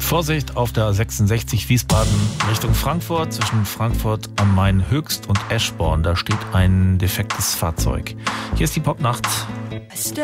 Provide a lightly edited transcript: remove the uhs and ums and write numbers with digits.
Vorsicht auf der 66 Wiesbaden Richtung Frankfurt, zwischen Frankfurt am Main Höchst und Eschborn. Da steht ein defektes Fahrzeug. Hier ist die Popnacht.